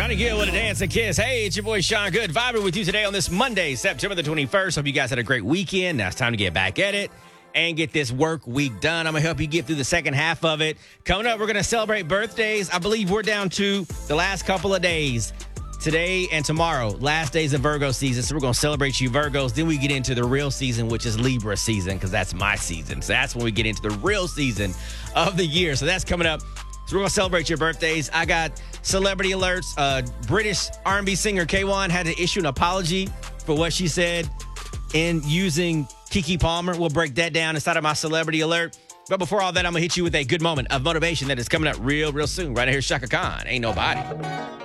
Johnny Gill with a dance and kiss. Hey, it's your boy Sean Good, vibing with you today on this Monday, September the 21st. Hope you guys had a great weekend. Now it's time to get back at it and get this work week done. I'm going to help you get through the second half of it. Coming up, we're going to celebrate birthdays. I believe we're down to the last couple of days. Today and tomorrow, last days of Virgo season. So we're going to celebrate you Virgos. Then we get into the real season, which is Libra season, because that's my season. So that's when we get into the real season of the year. So that's coming up. So we're going to celebrate your birthdays. I got celebrity alerts. British R&B singer K1 had to issue an apology for what she said in using Keke Palmer. We'll break that down inside of my celebrity alert. But before all that, I'm going to hit you with a good moment of motivation that is coming up real soon. Right here, Shaka Khan. Ain't nobody.